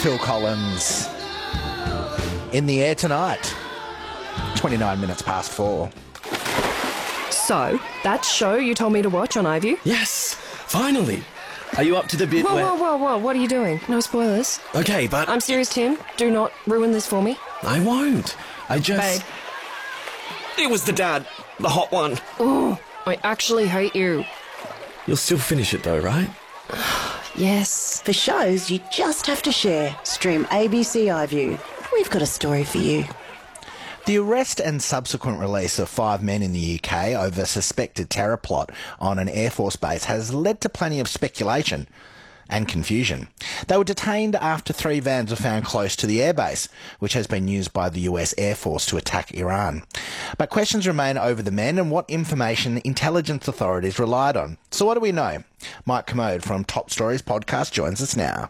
Phil Collins. In the air tonight. 29 minutes past 4. So, that show you told me to watch on iView? Yes, finally. Are you up to the bit where... Whoa, what are you doing? No spoilers. Okay, but... I'm serious, Tim. Do not ruin this for me. I won't. I just... Babe. It was the dad. The hot one. Oh, I actually hate you. You'll still finish it though, right? Yes. For shows you just have to share, stream ABC iView. We've got a story for you. The arrest and subsequent release of 5 men in the UK over a suspected terror plot on an Air Force base has led to plenty of speculation and confusion. They were detained after 3 vans were found close to the airbase, which has been used by the US Air Force to attack Iran. But questions remain over the men and what information intelligence authorities relied on. So what do we know? Mike Commode from Top Stories podcast joins us now.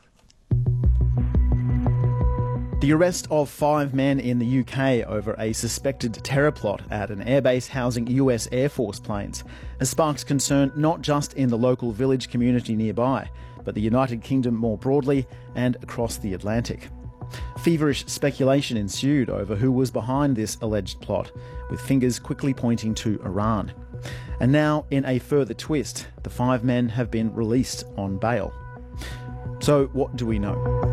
The arrest of 5 men in the UK over a suspected terror plot at an airbase housing US Air Force planes has sparked concern not just in the local village community nearby, but the United Kingdom more broadly and across the Atlantic. Feverish speculation ensued over who was behind this alleged plot, with fingers quickly pointing to Iran. And now, in a further twist, the 5 men have been released on bail. So what do we know?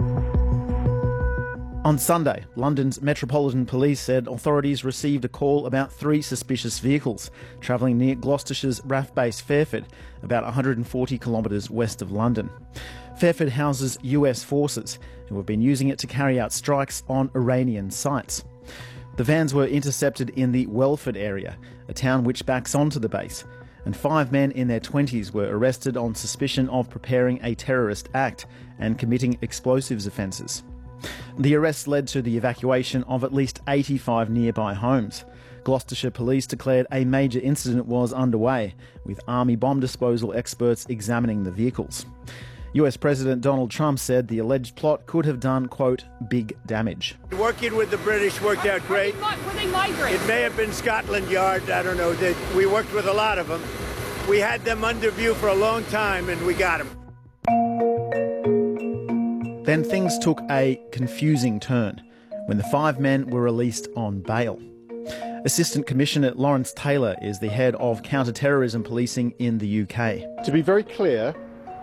On Sunday, London's Metropolitan Police said authorities received a call about 3 suspicious vehicles travelling near Gloucestershire's RAF base Fairford, about 140 kilometres west of London. Fairford houses US forces, who have been using it to carry out strikes on Iranian sites. The vans were intercepted in the Welford area, a town which backs onto the base, and 5 men in their 20s were arrested on suspicion of preparing a terrorist act and committing explosives offences. The arrest led to the evacuation of at least 85 nearby homes. Gloucestershire Police declared a major incident was underway, with Army bomb disposal experts examining the vehicles. US President Donald Trump said the alleged plot could have done, quote, big damage. Working with the British worked out great. Were they migrants? It may have been Scotland Yard, I don't know. We worked with a lot of them. We had them under view for a long time and we got them. Then things took a confusing turn when the 5 men were released on bail. Assistant Commissioner Lawrence Taylor is the head of counter-terrorism policing in the UK. To be very clear,